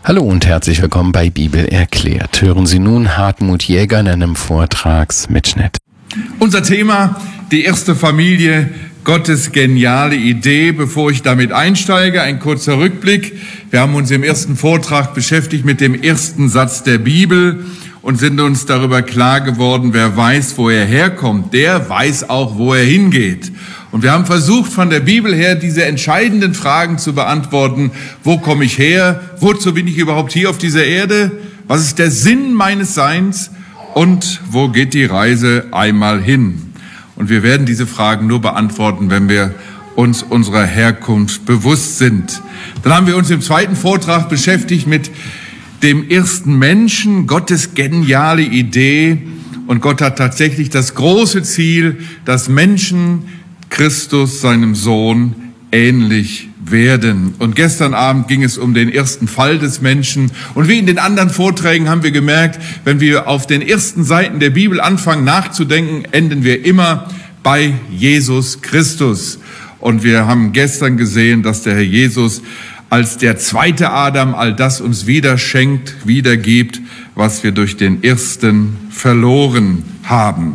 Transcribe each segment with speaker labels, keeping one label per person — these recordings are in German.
Speaker 1: Hallo und herzlich willkommen bei Bibel erklärt. Hören Sie nun Hartmut Jäger in einem Vortragsmitschnitt.
Speaker 2: Unser Thema, die erste Familie, Gottes geniale Idee. Bevor ich damit einsteige, ein kurzer Rückblick. Wir haben uns im ersten Vortrag beschäftigt mit dem ersten Satz der Bibel und sind uns darüber klar geworden, wer weiß, wo er herkommt, der weiß auch, wo er hingeht. Und wir haben versucht, von der Bibel her diese entscheidenden Fragen zu beantworten. Wo komme ich her? Wozu bin ich überhaupt hier auf dieser Erde? Was ist der Sinn meines Seins? Und wo geht die Reise einmal hin? Und wir werden diese Fragen nur beantworten, wenn wir uns unserer Herkunft bewusst sind. Dann haben wir uns im zweiten Vortrag beschäftigt mit dem ersten Menschen, Gottes geniale Idee. Und Gott hat tatsächlich das große Ziel, dass Menschen Christus, seinem Sohn, ähnlich werden. Und gestern Abend ging es um den ersten Fall des Menschen. Und wie in den anderen Vorträgen haben wir gemerkt, wenn wir auf den ersten Seiten der Bibel anfangen nachzudenken, enden wir immer bei Jesus Christus. Und wir haben gestern gesehen, dass der Herr Jesus als der zweite Adam all das uns wieder schenkt, wiedergibt, was wir durch den ersten verloren haben.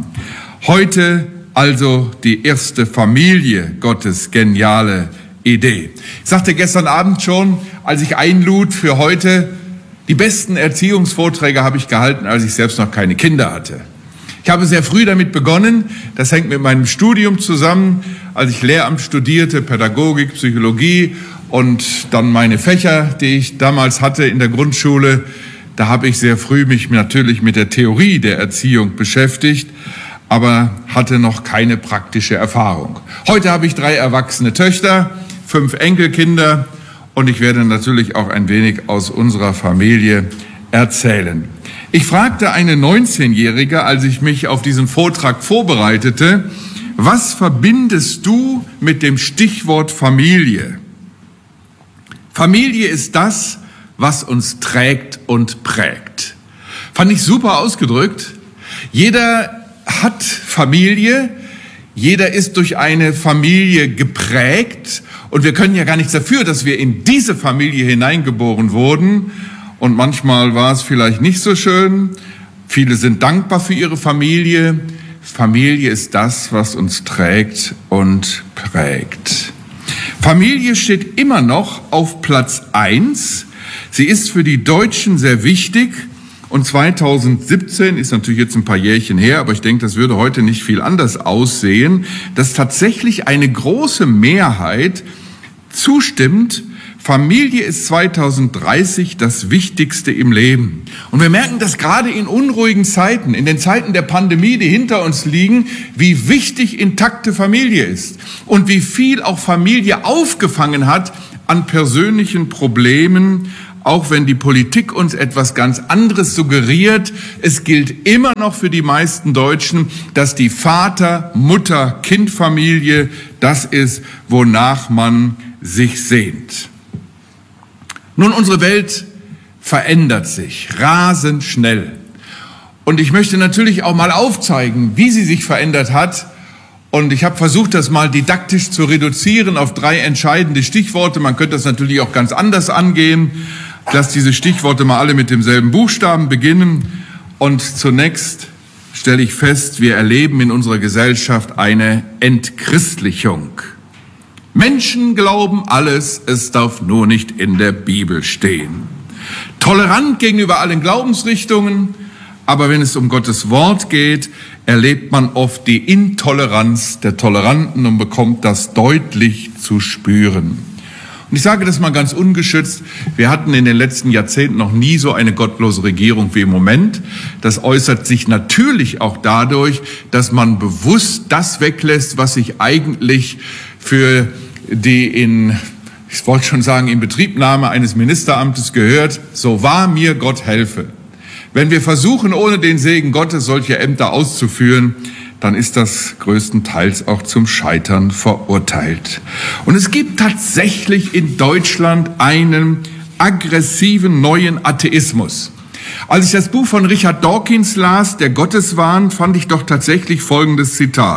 Speaker 2: Heute also die erste Familie, Gottes geniale Idee. Ich sagte gestern Abend schon, als ich einlud für heute, die besten Erziehungsvorträge habe ich gehalten, als ich selbst noch keine Kinder hatte. Ich habe sehr früh damit begonnen, das hängt mit meinem Studium zusammen, als ich Lehramt studierte, Pädagogik, Psychologie und dann meine Fächer, die ich damals hatte in der Grundschule, da habe ich sehr früh mich natürlich mit der Theorie der Erziehung beschäftigt, aber hatte noch keine praktische Erfahrung. Heute habe ich 3 erwachsene Töchter, 5 Enkelkinder und ich werde natürlich auch ein wenig aus unserer Familie erzählen. Ich fragte eine 19-Jährige, als ich mich auf diesen Vortrag vorbereitete, was verbindest du mit dem Stichwort Familie? Familie ist das, was uns trägt und prägt. Fand ich super ausgedrückt. Jeder hat Familie, jeder ist durch eine Familie geprägt und wir können ja gar nichts dafür, dass wir in diese Familie hineingeboren wurden und manchmal war es vielleicht nicht so schön. Viele sind dankbar für ihre Familie. Familie ist das, was uns trägt und prägt. Familie steht immer noch auf Platz 1. Sie ist für die Deutschen sehr wichtig. Und 2017 ist natürlich jetzt ein paar Jährchen her, aber ich denke, das würde heute nicht viel anders aussehen, dass tatsächlich eine große Mehrheit zustimmt, Familie ist 2030 das Wichtigste im Leben. Und wir merken das gerade in unruhigen Zeiten, in den Zeiten der Pandemie, die hinter uns liegen, wie wichtig intakte Familie ist und wie viel auch Familie aufgefangen hat an persönlichen Problemen, auch wenn die Politik uns etwas ganz anderes suggeriert. Es gilt immer noch für die meisten Deutschen, dass die Vater-Mutter-Kind-Familie das ist, wonach man sich sehnt. Nun, unsere Welt verändert sich rasend schnell. Und ich möchte natürlich auch mal aufzeigen, wie sie sich verändert hat. Und ich habe versucht, das mal didaktisch zu reduzieren auf 3 entscheidende Stichworte. Man könnte das natürlich auch ganz anders angehen. Ich lasse diese Stichworte mal alle mit demselben Buchstaben beginnen. Und zunächst stelle ich fest, wir erleben in unserer Gesellschaft eine Entchristlichung. Menschen glauben alles, es darf nur nicht in der Bibel stehen. Tolerant gegenüber allen Glaubensrichtungen, aber wenn es um Gottes Wort geht, erlebt man oft die Intoleranz der Toleranten und bekommt das deutlich zu spüren. Und ich sage das mal ganz ungeschützt, wir hatten in den letzten Jahrzehnten noch nie so eine gottlose Regierung wie im Moment. Das äußert sich natürlich auch dadurch, dass man bewusst das weglässt, was sich eigentlich für die in Betriebnahme eines Ministeramtes gehört. So wahr mir Gott helfe. Wenn wir versuchen, ohne den Segen Gottes solche Ämter auszuführen, dann ist das größtenteils auch zum Scheitern verurteilt. Und es gibt tatsächlich in Deutschland einen aggressiven neuen Atheismus. Als ich das Buch von Richard Dawkins las, Der Gotteswahn, fand ich doch tatsächlich folgendes Zitat.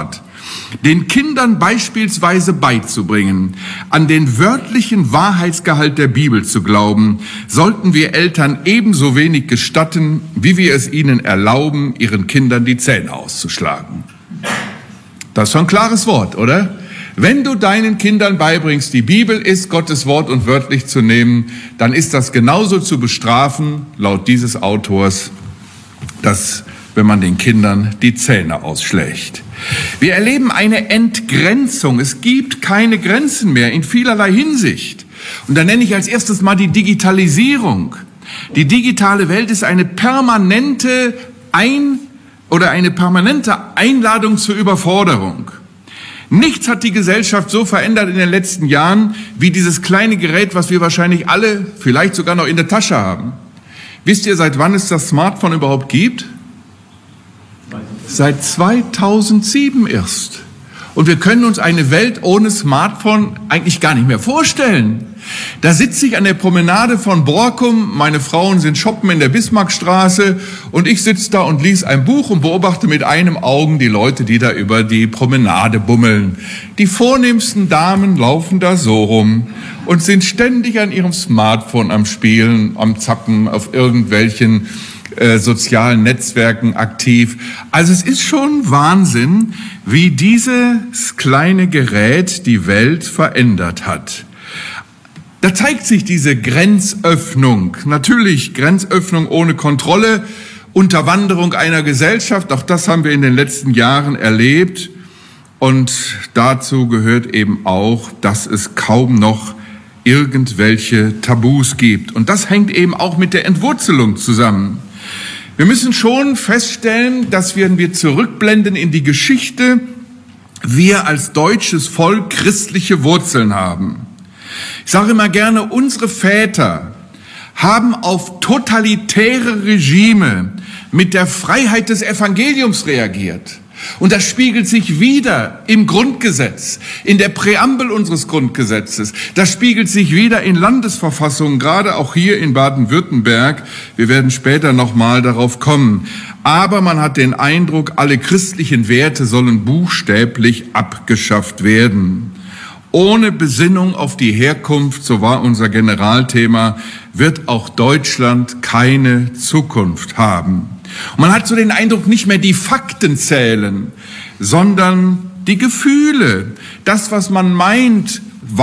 Speaker 2: Den Kindern beispielsweise beizubringen, an den wörtlichen Wahrheitsgehalt der Bibel zu glauben, sollten wir Eltern ebenso wenig gestatten, wie wir es ihnen erlauben, ihren Kindern die Zähne auszuschlagen. Das ist schon ein klares Wort, oder? Wenn du deinen Kindern beibringst, die Bibel ist Gottes Wort und wörtlich zu nehmen, dann ist das genauso zu bestrafen, laut dieses Autors, dass wenn man den Kindern die Zähne ausschlägt. Wir erleben eine Entgrenzung. Es gibt keine Grenzen mehr in vielerlei Hinsicht. Und da nenne ich als erstes mal die Digitalisierung. Die digitale Welt ist eine permanente Einladung zur Überforderung. Nichts hat die Gesellschaft so verändert in den letzten Jahren wie dieses kleine Gerät, was wir wahrscheinlich alle vielleicht sogar noch in der Tasche haben. Wisst ihr, seit wann es das Smartphone überhaupt gibt? Seit 2007 erst. Und wir können uns eine Welt ohne Smartphone eigentlich gar nicht mehr vorstellen. Da sitze ich an der Promenade von Borkum, meine Frauen sind shoppen in der Bismarckstraße und ich sitze da und lese ein Buch und beobachte mit einem Auge die Leute, die da über die Promenade bummeln. Die vornehmsten Damen laufen da so rum und sind ständig an ihrem Smartphone am Spielen, am Zappen, auf irgendwelchen sozialen Netzwerken aktiv. Also es ist schon Wahnsinn, wie dieses kleine Gerät die Welt verändert hat. Da zeigt sich diese Grenzöffnung. Natürlich Grenzöffnung ohne Kontrolle, Unterwanderung einer Gesellschaft. Auch das haben wir in den letzten Jahren erlebt. Und dazu gehört eben auch, dass es kaum noch irgendwelche Tabus gibt. Und das hängt eben auch mit der Entwurzelung zusammen. Wir müssen schon feststellen, dass wir zurückblenden in die Geschichte, wir als deutsches Volk christliche Wurzeln haben. Ich sage immer gerne, unsere Väter haben auf totalitäre Regime mit der Freiheit des Evangeliums reagiert. Und das spiegelt sich wieder im Grundgesetz, in der Präambel unseres Grundgesetzes. Das spiegelt sich wieder in Landesverfassungen, gerade auch hier in Baden-Württemberg. Wir werden später nochmal darauf kommen. Aber man hat den Eindruck, alle christlichen Werte sollen buchstäblich abgeschafft werden. Ohne Besinnung auf die Herkunft, so war unser Generalthema, wird auch Deutschland keine Zukunft haben. Und man hat so den Eindruck, nicht mehr die Fakten zählen, sondern die Gefühle. Das, was man meint,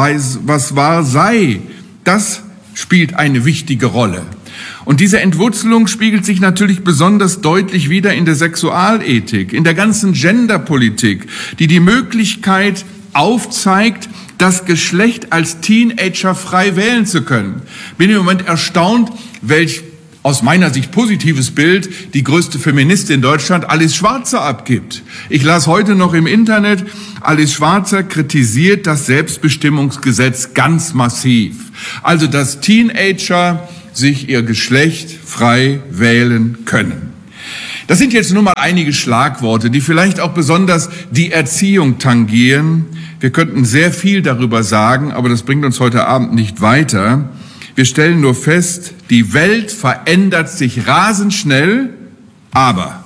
Speaker 2: was wahr sei, das spielt eine wichtige Rolle. Und diese Entwurzelung spiegelt sich natürlich besonders deutlich wieder in der Sexualethik, in der ganzen Genderpolitik, die die Möglichkeit aufzeigt, das Geschlecht als Teenager frei wählen zu können. Bin im Moment erstaunt, welch aus meiner Sicht positives Bild die größte Feministin in Deutschland, Alice Schwarzer, abgibt. Ich las heute noch im Internet, Alice Schwarzer kritisiert das Selbstbestimmungsgesetz ganz massiv. Also, dass Teenager sich ihr Geschlecht frei wählen können. Das sind jetzt nur mal einige Schlagworte, die vielleicht auch besonders die Erziehung tangieren. Wir könnten sehr viel darüber sagen, aber das bringt uns heute Abend nicht weiter. Wir stellen nur fest, die Welt verändert sich rasend schnell, aber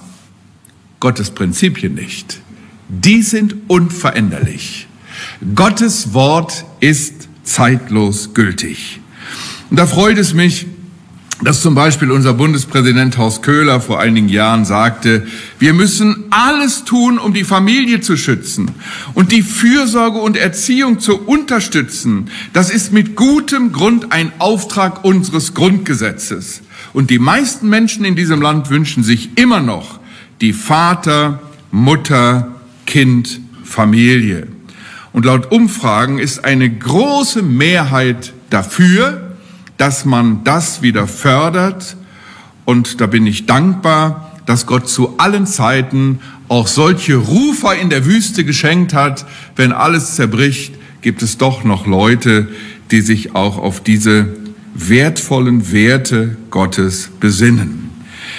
Speaker 2: Gottes Prinzipien nicht. Die sind unveränderlich. Gottes Wort ist zeitlos gültig. Und da freut es mich, dass zum Beispiel unser Bundespräsident Horst Köhler vor einigen Jahren sagte, wir müssen alles tun, um die Familie zu schützen und die Fürsorge und Erziehung zu unterstützen. Das ist mit gutem Grund ein Auftrag unseres Grundgesetzes. Und die meisten Menschen in diesem Land wünschen sich immer noch die Vater, Mutter, Kind, Familie. Und laut Umfragen ist eine große Mehrheit dafür, dass man das wieder fördert. Und da bin ich dankbar, dass Gott zu allen Zeiten auch solche Rufer in der Wüste geschenkt hat. Wenn alles zerbricht, gibt es doch noch Leute, die sich auch auf diese wertvollen Werte Gottes besinnen.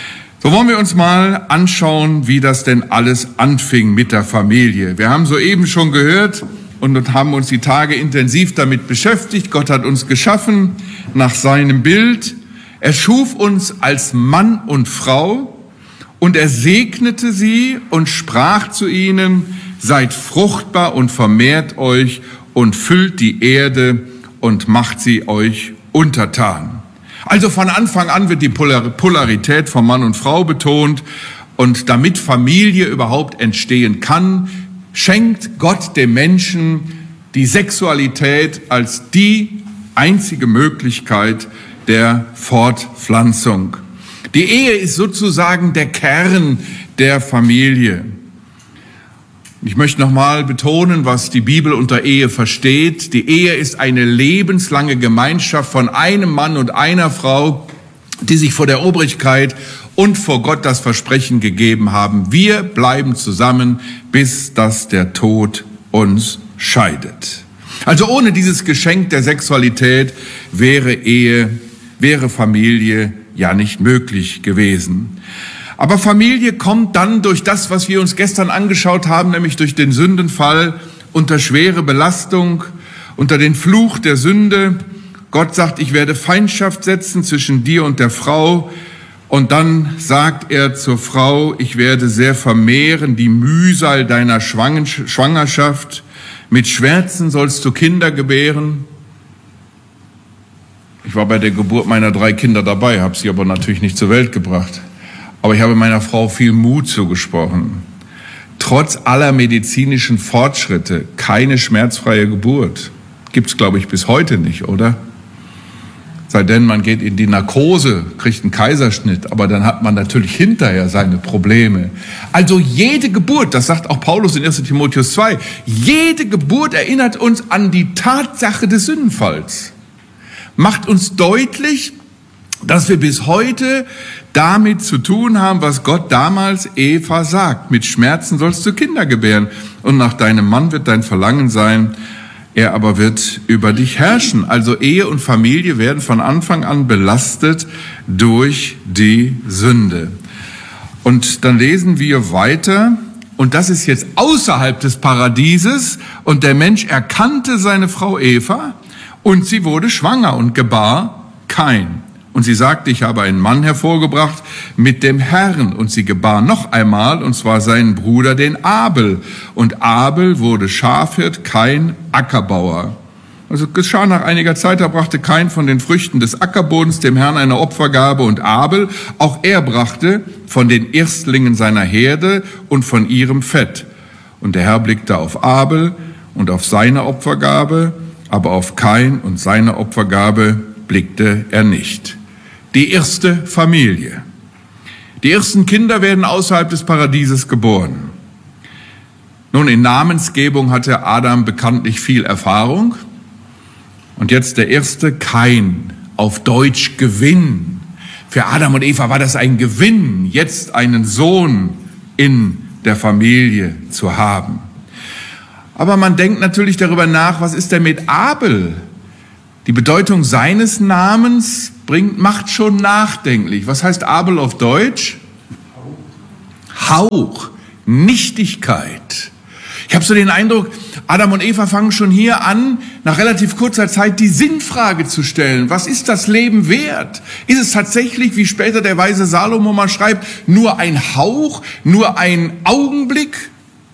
Speaker 2: So wollen wir uns mal anschauen, wie das denn alles anfing mit der Familie. Wir haben soeben schon gehört, und haben uns die Tage intensiv damit beschäftigt. Gott hat uns geschaffen nach seinem Bild. Er schuf uns als Mann und Frau und er segnete sie und sprach zu ihnen, seid fruchtbar und vermehrt euch und füllt die Erde und macht sie euch untertan. Also von Anfang an wird die Polarität von Mann und Frau betont, und damit Familie überhaupt entstehen kann, schenkt Gott dem Menschen die Sexualität als die einzige Möglichkeit der Fortpflanzung. Die Ehe ist sozusagen der Kern der Familie. Ich möchte nochmal betonen, was die Bibel unter Ehe versteht. Die Ehe ist eine lebenslange Gemeinschaft von einem Mann und einer Frau, die sich vor der Obrigkeit und vor Gott das Versprechen gegeben haben: Wir bleiben zusammen, bis dass der Tod uns scheidet. Also ohne dieses Geschenk der Sexualität wäre Familie ja nicht möglich gewesen. Aber Familie kommt dann durch das, was wir uns gestern angeschaut haben, nämlich durch den Sündenfall, unter schwere Belastung, unter den Fluch der Sünde. Gott sagt: Ich werde Feindschaft setzen zwischen dir und der Frau. Und dann sagt er zur Frau: Ich werde sehr vermehren die Mühsal deiner Schwangerschaft. Mit Schmerzen sollst du Kinder gebären. Ich war bei der Geburt meiner 3 Kinder dabei, habe sie aber natürlich nicht zur Welt gebracht. Aber ich habe meiner Frau viel Mut zugesprochen. Trotz aller medizinischen Fortschritte keine schmerzfreie Geburt. Gibt's, glaube ich, bis heute nicht, oder? Sei denn, man geht in die Narkose, kriegt einen Kaiserschnitt, aber dann hat man natürlich hinterher seine Probleme. Also jede Geburt, das sagt auch Paulus in 1. Timotheus 2, jede Geburt erinnert uns an die Tatsache des Sündenfalls. Macht uns deutlich, dass wir bis heute damit zu tun haben, was Gott damals Eva sagt: Mit Schmerzen sollst du Kinder gebären, und nach deinem Mann wird dein Verlangen sein, er aber wird über dich herrschen. Also Ehe und Familie werden von Anfang an belastet durch die Sünde. Und dann lesen wir weiter, und das ist jetzt außerhalb des Paradieses, und der Mensch erkannte seine Frau Eva, und sie wurde schwanger und gebar Kain. Und sie sagte: Ich habe einen Mann hervorgebracht mit dem Herrn. Und sie gebar noch einmal, und zwar seinen Bruder, den Abel. Und Abel wurde Schafhirt, Kain Ackerbauer. Also geschah nach einiger Zeit, da brachte Kain von den Früchten des Ackerbodens dem Herrn eine Opfergabe. Und Abel, auch er brachte von den Erstlingen seiner Herde und von ihrem Fett. Und der Herr blickte auf Abel und auf seine Opfergabe, aber auf Kain und seine Opfergabe blickte er nicht. Die erste Familie. Die ersten Kinder werden außerhalb des Paradieses geboren. Nun, in Namensgebung hatte Adam bekanntlich viel Erfahrung. Und jetzt der erste, Kain, auf Deutsch Gewinn. Für Adam und Eva war das ein Gewinn, jetzt einen Sohn in der Familie zu haben. Aber man denkt natürlich darüber nach, was ist denn mit Abel? Die Bedeutung seines Namens macht schon nachdenklich. Was heißt Abel auf Deutsch? Hauch, Nichtigkeit. Ich habe so den Eindruck, Adam und Eva fangen schon hier an, nach relativ kurzer Zeit die Sinnfrage zu stellen. Was ist das Leben wert? Ist es tatsächlich, wie später der weise Salomo mal schreibt, nur ein Hauch, nur ein Augenblick?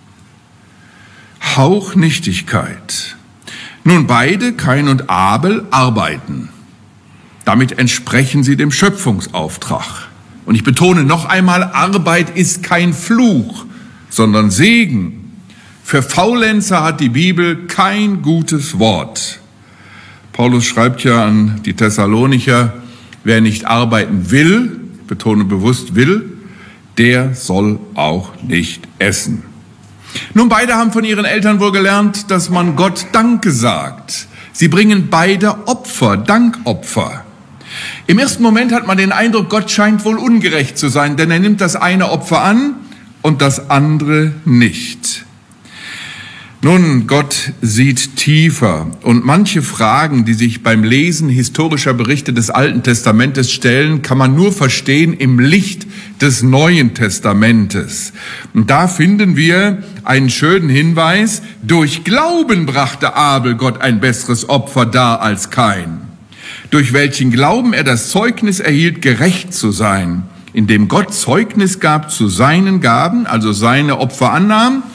Speaker 2: Hauchnichtigkeit. Nun, beide, Kain und Abel, arbeiten. Damit entsprechen sie dem Schöpfungsauftrag. Und ich betone noch einmal, Arbeit ist kein Fluch, sondern Segen. Für Faulenzer hat die Bibel kein gutes Wort. Paulus schreibt ja an die Thessalonicher: Wer nicht arbeiten will, ich betone bewusst will, der soll auch nicht essen. Nun, beide haben von ihren Eltern wohl gelernt, dass man Gott Danke sagt. Sie bringen beide Opfer, Dankopfer. Im ersten Moment hat man den Eindruck, Gott scheint wohl ungerecht zu sein, denn er nimmt das eine Opfer an und das andere nicht. Nun, Gott sieht tiefer, und manche Fragen, die sich beim Lesen historischer Berichte des Alten Testamentes stellen, kann man nur verstehen im Licht des Neuen Testamentes. Und da finden wir einen schönen Hinweis: Durch Glauben brachte Abel Gott ein besseres Opfer dar als Kain, durch welchen Glauben er das Zeugnis erhielt, gerecht zu sein, indem Gott Zeugnis gab zu seinen Gaben, also seine Opfer annahm,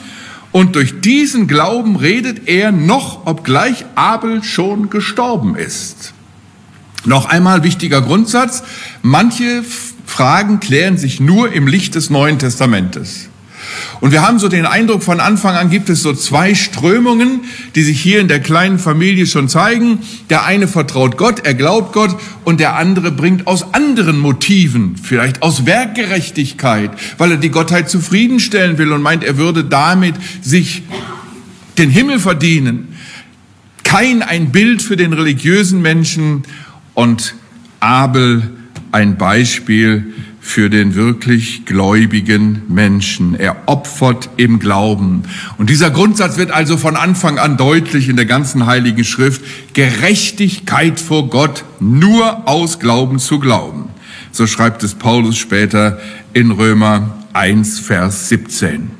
Speaker 2: Und durch diesen Glauben redet er noch, obgleich Abel schon gestorben ist. Noch einmal wichtiger Grundsatz: Manche Fragen klären sich nur im Licht des Neuen Testamentes. Und wir haben so den Eindruck, von Anfang an gibt es so zwei Strömungen, die sich hier in der kleinen Familie schon zeigen. Der eine vertraut Gott, er glaubt Gott, und der andere bringt aus anderen Motiven, vielleicht aus Werkgerechtigkeit, weil er die Gottheit zufriedenstellen will und meint, er würde damit sich den Himmel verdienen. Kain ein Bild für den religiösen Menschen und Abel ein Beispiel für den wirklich gläubigen Menschen. Er opfert im Glauben. Und dieser Grundsatz wird also von Anfang an deutlich in der ganzen Heiligen Schrift. Gerechtigkeit vor Gott nur aus Glauben zu glauben. So schreibt es Paulus später in Römer 1, Vers 17.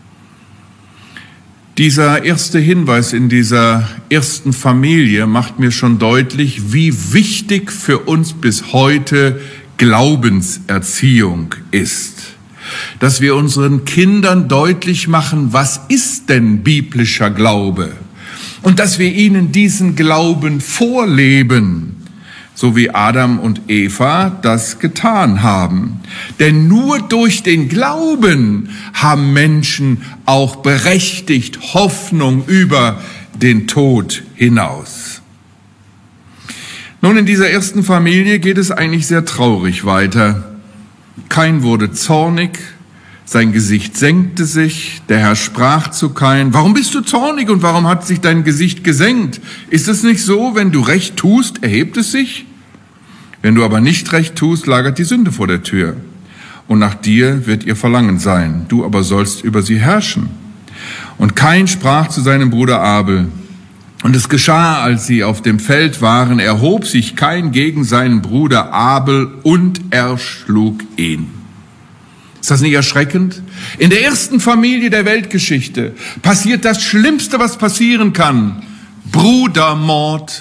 Speaker 2: Dieser erste Hinweis in dieser ersten Familie macht mir schon deutlich, wie wichtig für uns bis heute Glaubenserziehung ist. Dass wir unseren Kindern deutlich machen, was ist denn biblischer Glaube? Und dass wir ihnen diesen Glauben vorleben, so wie Adam und Eva das getan haben. Denn nur durch den Glauben haben Menschen auch berechtigt Hoffnung über den Tod hinaus. Nun, in dieser ersten Familie geht es eigentlich sehr traurig weiter. Kain wurde zornig, sein Gesicht senkte sich, der Herr sprach zu Kain: Warum bist du zornig und warum hat sich dein Gesicht gesenkt? Ist es nicht so, wenn du recht tust, erhebt es sich? Wenn du aber nicht recht tust, lagert die Sünde vor der Tür. Und nach dir wird ihr Verlangen sein, du aber sollst über sie herrschen. Und Kain sprach zu seinem Bruder Abel. Und es geschah, als sie auf dem Feld waren, erhob sich Kain gegen seinen Bruder Abel und erschlug ihn. Ist das nicht erschreckend? In der ersten Familie der Weltgeschichte passiert das Schlimmste, was passieren kann: Brudermord.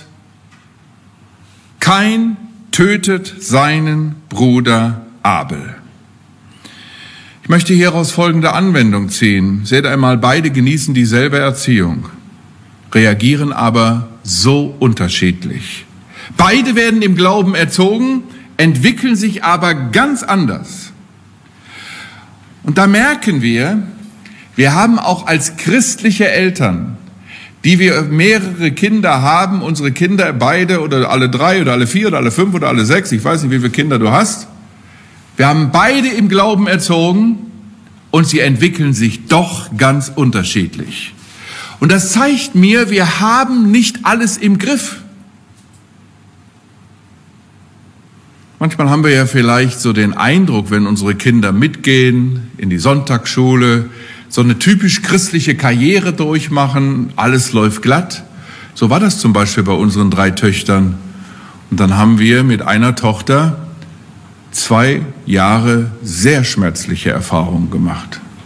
Speaker 2: Kain tötet seinen Bruder Abel. Ich möchte hieraus folgende Anwendung ziehen. Seht einmal, beide genießen dieselbe Erziehung, reagieren aber so unterschiedlich. Beide werden im Glauben erzogen, entwickeln sich aber ganz anders. Und da merken wir haben auch als christliche Eltern, die wir mehrere Kinder haben, unsere Kinder beide oder alle 3 oder alle 4 oder alle 5 oder alle 6, ich weiß nicht, wie viele Kinder du hast, wir haben beide im Glauben erzogen und sie entwickeln sich doch ganz unterschiedlich. Und das zeigt mir, wir haben nicht alles im Griff. Manchmal haben wir ja vielleicht so den Eindruck, wenn unsere Kinder mitgehen in die Sonntagsschule, so eine typisch christliche Karriere durchmachen, alles läuft glatt. So war das zum Beispiel bei unseren 3 Töchtern. Und dann haben wir mit einer Tochter 2 Jahre sehr schmerzliche Erfahrungen gemacht.